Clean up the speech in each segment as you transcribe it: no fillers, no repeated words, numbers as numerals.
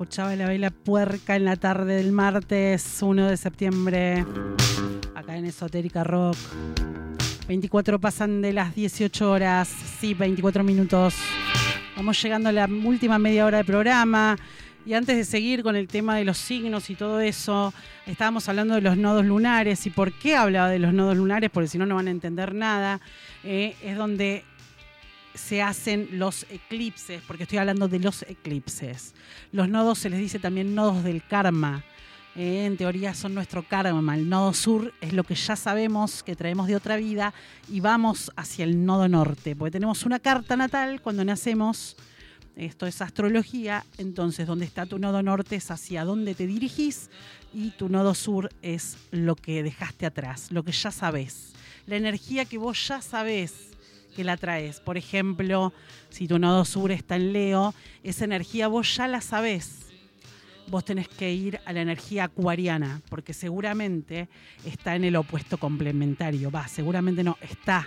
escuchaba la vela puerca en la tarde del martes 1 de septiembre, acá en Esotérica Rock. 24 pasan de las 18 horas, sí, 24 minutos. Vamos llegando a la última media hora del programa. Y antes de seguir con el tema de los signos y todo eso, estábamos hablando de los nodos lunares. ¿Y por qué hablaba de los nodos lunares? Porque si no, no van a entender nada. Es donde se hacen los eclipses, porque estoy hablando de los eclipses. Los nodos se les dice también nodos del karma. En teoría son nuestro karma. El nodo sur es lo que ya sabemos que traemos de otra vida y vamos hacia el nodo norte, porque tenemos una carta natal cuando nacemos. Esto es astrología, entonces donde está tu nodo norte es hacia dónde te dirigís y tu nodo sur es lo que dejaste atrás, lo que ya sabés, la energía que vos ya sabés que la traes. Por ejemplo, si tu nodo sur está en Leo, esa energía vos ya la sabés. Vos tenés que ir a la energía acuariana, porque seguramente está en el opuesto complementario. Seguramente no, está.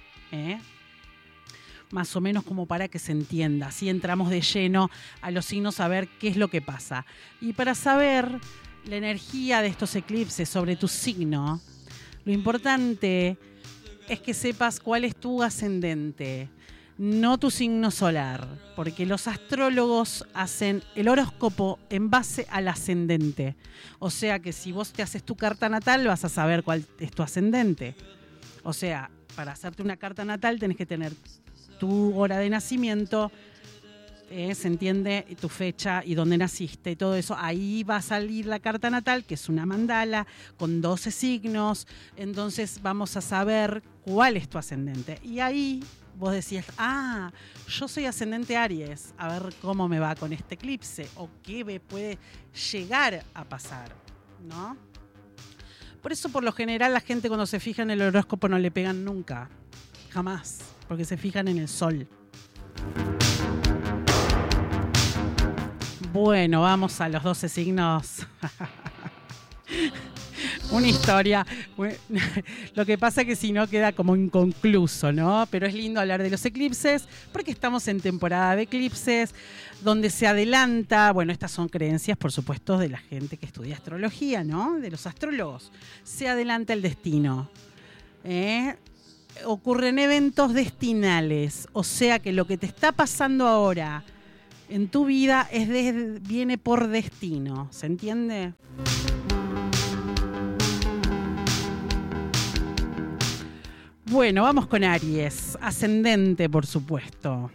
Más o menos como para que se entienda. Así entramos de lleno a los signos a ver qué es lo que pasa. Y para saber la energía de estos eclipses sobre tu signo, lo importante es que sepas cuál es tu ascendente, no tu signo solar, porque los astrólogos hacen el horóscopo en base al ascendente. O sea que si vos te haces tu carta natal, vas a saber cuál es tu ascendente. O sea, para hacerte una carta natal tenés que tener tu hora de nacimiento, se entiende, tu fecha y dónde naciste y todo eso. Ahí va a salir la carta natal, que es una mandala con 12 signos. Entonces vamos a saber cuál es tu ascendente. Y ahí vos decías, yo soy ascendente Aries, a ver cómo me va con este eclipse o qué me puede llegar a pasar, ¿no? Por eso, por lo general, la gente cuando se fija en el horóscopo no le pegan nunca, jamás, porque se fijan en el sol. Bueno, vamos a los 12 signos. Una historia. Lo que pasa es que si no queda como inconcluso, ¿no? Pero es lindo hablar de los eclipses porque estamos en temporada de eclipses donde se adelanta, bueno, estas son creencias, por supuesto, de la gente que estudia astrología, ¿no? De los astrólogos. Se adelanta el destino. Ocurren eventos destinales, o sea que lo que te está pasando ahora en tu vida viene por destino, ¿se entiende? Bueno, vamos con Aries, ascendente, por supuesto.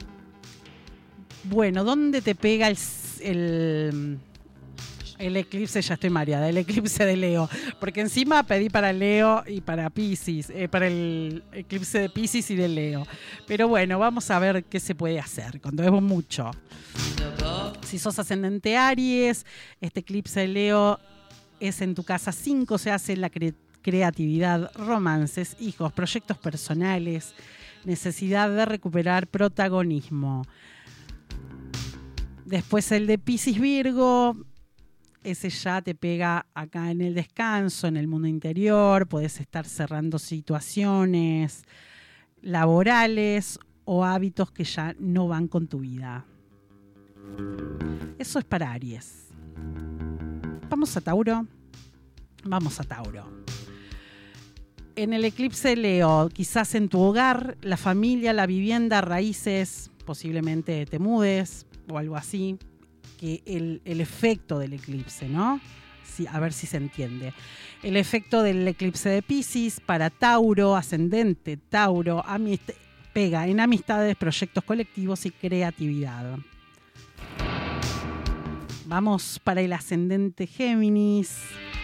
Bueno, ¿dónde te pega el eclipse? Ya estoy mareada, el eclipse de Leo, porque encima pedí para Leo y para Piscis, para el eclipse de Piscis y de Leo. Pero bueno, vamos a ver qué se puede hacer, cuando es mucho. Si sos ascendente Aries, este eclipse de Leo es en tu casa 5, se hace la creatividad, romances, hijos, proyectos personales, necesidad de recuperar protagonismo. Después el de Piscis Virgo, ese ya te pega acá en el descanso, en el mundo interior, podés estar cerrando situaciones laborales o hábitos que ya no van con tu vida. Eso es para Aries. Vamos a Tauro. En el eclipse de Leo, quizás en tu hogar, la familia, la vivienda, raíces, posiblemente te mudes o algo así. Que el efecto del eclipse, ¿no? Sí, a ver si se entiende. El efecto del eclipse de Piscis para Tauro, ascendente Tauro, pega en amistades, proyectos colectivos y creatividad. Vamos para el ascendente Géminis.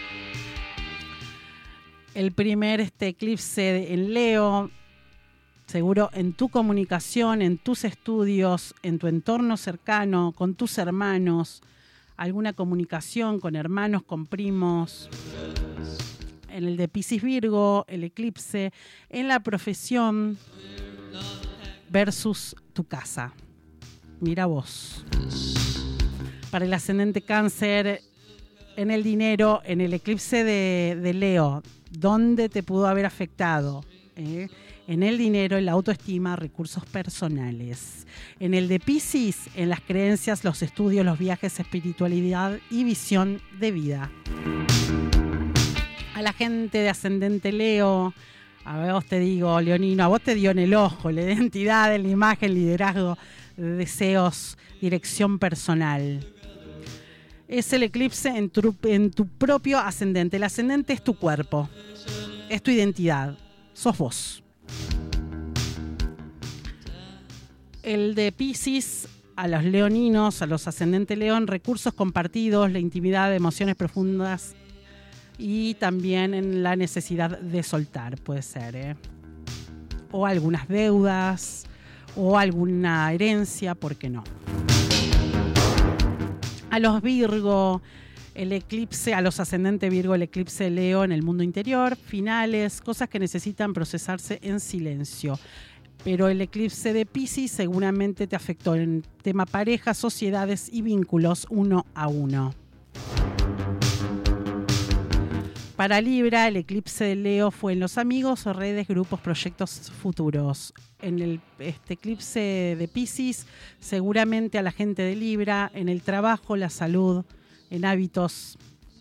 El primer eclipse en Leo, seguro en tu comunicación, en tus estudios, en tu entorno cercano, con tus hermanos, alguna comunicación con hermanos, con primos. En el de Piscis Virgo, el eclipse, en la profesión versus tu casa. Mira vos. Para el ascendente Cáncer, en el dinero, en el eclipse de Leo, ¿dónde te pudo haber afectado? En el dinero, en la autoestima, recursos personales. En el de Piscis, en las creencias, los estudios, los viajes, espiritualidad y visión de vida. A la gente de ascendente Leo, a vos te digo, leonino, a vos te dio en el ojo, la identidad, la imagen, liderazgo, deseos, dirección personal. Es el eclipse en tu propio ascendente. El ascendente es tu cuerpo, es tu identidad, sos vos. El de Piscis, a los leoninos, a los ascendente León, recursos compartidos, la intimidad, emociones profundas y también en la necesidad de soltar, puede ser, o algunas deudas o alguna herencia, ¿por qué no? A los Virgo, el eclipse, a los ascendente Virgo, el eclipse Leo en el mundo interior, finales, cosas que necesitan procesarse en silencio. Pero el eclipse de Piscis seguramente te afectó en tema pareja, sociedades y vínculos uno a uno. Para Libra, el eclipse de Leo fue en los amigos, redes, grupos, proyectos futuros. En este eclipse de Piscis, seguramente a la gente de Libra, en el trabajo, la salud, en hábitos.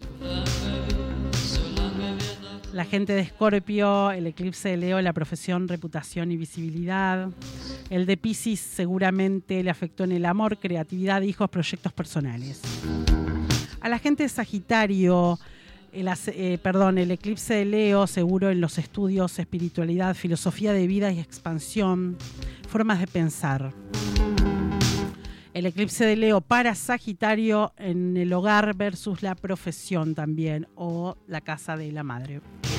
La gente de Escorpio, el eclipse de Leo, la profesión, reputación y visibilidad. El de Piscis seguramente le afectó en el amor, creatividad, hijos, proyectos personales. A la gente de Sagitario, el eclipse de Leo seguro en los estudios, espiritualidad, filosofía de vida y expansión, formas de pensar. El eclipse de Leo para Sagitario en el hogar versus la profesión también, o la casa de la madre.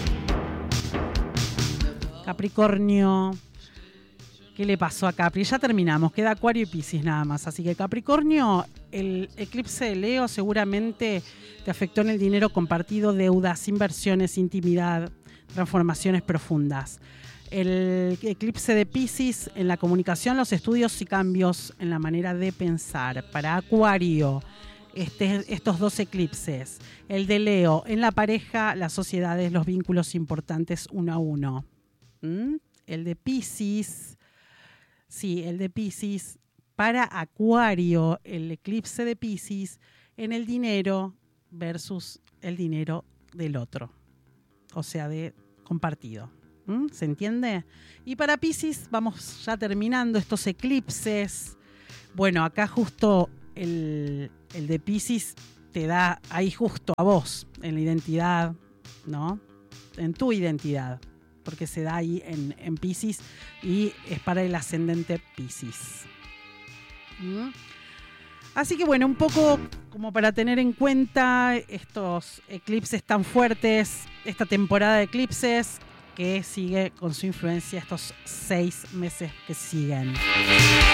Capricornio, ¿qué le pasó a Capri? Ya terminamos, queda Acuario y Piscis nada más. Así que Capricornio, el eclipse de Leo seguramente te afectó en el dinero compartido, deudas, inversiones, intimidad, transformaciones profundas. El eclipse de Piscis en la comunicación, los estudios y cambios en la manera de pensar. Para Acuario, estos dos eclipses. El de Leo en la pareja, las sociedades, los vínculos importantes uno a uno. El de Piscis, sí, el de Piscis para Acuario, el eclipse de Piscis en el dinero versus el dinero del otro, o sea, de compartido. ¿Se entiende? Y para Piscis, vamos ya terminando estos eclipses. Bueno, acá justo el de Piscis te da ahí justo a vos, en la identidad, ¿no? En tu identidad, porque se da ahí en Piscis y es para el ascendente Piscis. Así que bueno, un poco como para tener en cuenta estos eclipses tan fuertes, esta temporada de eclipses que sigue con su influencia estos 6 meses que siguen.